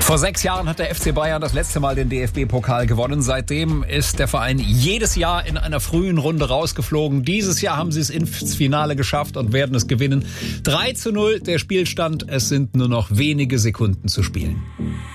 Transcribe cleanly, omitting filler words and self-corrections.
Vor 6 Jahren hat der FC Bayern das letzte Mal den DFB-Pokal gewonnen. Seitdem ist der Verein jedes Jahr in einer frühen Runde rausgeflogen. Dieses Jahr haben sie es ins Finale geschafft und werden es gewinnen. 3:0 der Spielstand. Es sind nur noch wenige Sekunden zu spielen.